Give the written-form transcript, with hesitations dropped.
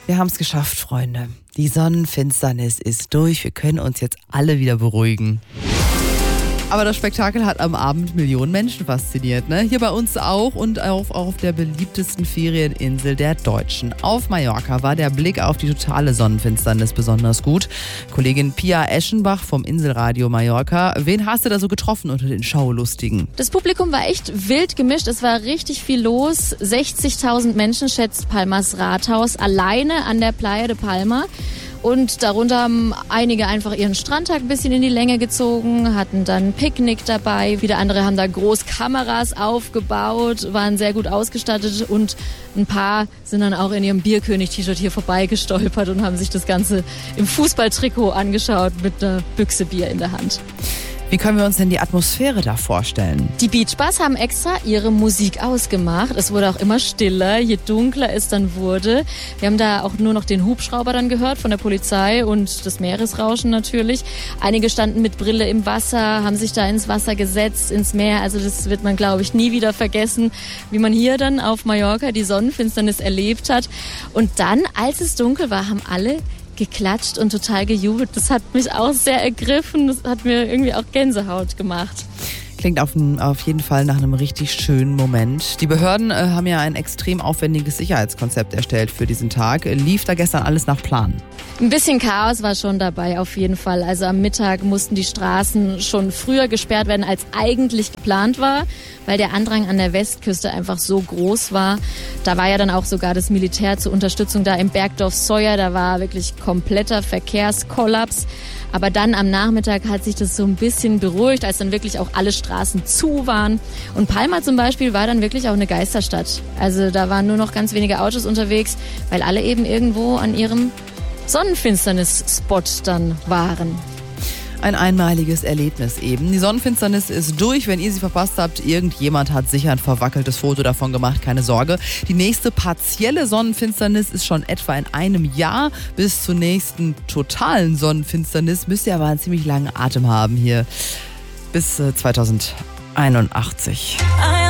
Wir haben es geschafft, Freunde. Die Sonnenfinsternis ist durch. Wir können uns jetzt alle wieder beruhigen. Aber das Spektakel hat am Abend Millionen Menschen fasziniert, ne? Hier bei uns auch und auch auf der beliebtesten Ferieninsel der Deutschen. Auf Mallorca war der Blick auf die totale Sonnenfinsternis besonders gut. Kollegin Pia Eschenbach vom Inselradio Mallorca. Wen hast du da so getroffen unter den Schaulustigen? Das Publikum war echt wild gemischt. Es war richtig viel los. 60.000 Menschen schätzt Palmas Rathaus alleine an der Playa de Palma. Und darunter haben einige einfach ihren Strandtag ein bisschen in die Länge gezogen, hatten dann Picknick dabei. Wieder andere haben da groß Kameras aufgebaut, waren sehr gut ausgestattet und ein paar sind dann auch in ihrem Bierkönig-T-Shirt hier vorbeigestolpert und haben sich das Ganze im Fußballtrikot angeschaut mit einer Büchse Bier in der Hand. Wie können wir uns denn die Atmosphäre da vorstellen? Die Beachbars haben extra ihre Musik ausgemacht. Es wurde auch immer stiller, je dunkler es dann wurde. Wir haben da auch nur noch den Hubschrauber dann gehört von der Polizei und das Meeresrauschen natürlich. Einige standen mit Brille im Wasser, haben sich da ins Wasser gesetzt, ins Meer. Also das wird man, glaube ich, nie wieder vergessen, wie man hier dann auf Mallorca die Sonnenfinsternis erlebt hat. Und dann, als es dunkel war, haben alle geklatscht und total gejubelt. Das hat mich auch sehr ergriffen. Das hat mir irgendwie auch Gänsehaut gemacht. Klingt auf jeden Fall nach einem richtig schönen Moment. Die Behörden haben ja ein extrem aufwendiges Sicherheitskonzept erstellt für diesen Tag. Lief da gestern alles nach Plan? Ein bisschen Chaos war schon dabei, auf jeden Fall. Also am Mittag mussten die Straßen schon früher gesperrt werden, als eigentlich geplant war, weil der Andrang an der Westküste einfach so groß war. Da war ja dann auch sogar das Militär zur Unterstützung da im Bergdorf Soyer. Da war wirklich kompletter Verkehrskollaps. Aber dann am Nachmittag hat sich das so ein bisschen beruhigt, als dann wirklich auch alle Straßen zu waren. Und Palma zum Beispiel war dann wirklich auch eine Geisterstadt. Also da waren nur noch ganz wenige Autos unterwegs, weil alle eben irgendwo an ihrem Sonnenfinsternis-Spot dann waren. Ein einmaliges Erlebnis eben. Die Sonnenfinsternis ist durch. Wenn ihr sie verpasst habt, irgendjemand hat sicher ein verwackeltes Foto davon gemacht. Keine Sorge. Die nächste partielle Sonnenfinsternis ist schon etwa in einem Jahr. Bis zur nächsten totalen Sonnenfinsternis müsst ihr aber einen ziemlich langen Atem haben hier. Bis 2081.